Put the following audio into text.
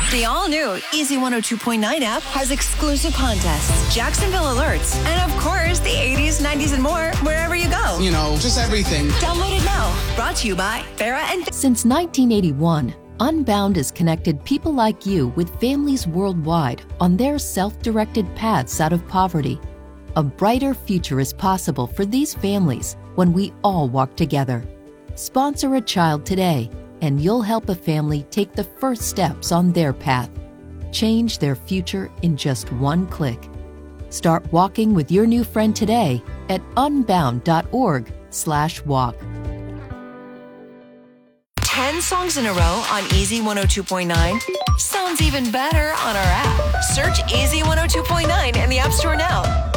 The all-new Easy 102.9 app has exclusive contests, Jacksonville alerts, and of course, the 80s, 90s, and more wherever you go. You know, just everything. Download it now. Brought to you by Farrah and... Since 1981, Unbound has connected people like you with families worldwide on their self-directed paths out of poverty. A brighter future is possible for these families when we all walk together. Sponsor a child today, and you'll help a family take the first steps on their path. Change their future in just one click. Start walking with your new friend today at unbound.org/walk. 10 songs in a row on Easy 102.9 sounds even better on our app. Search Easy 102.9 in the App Store now.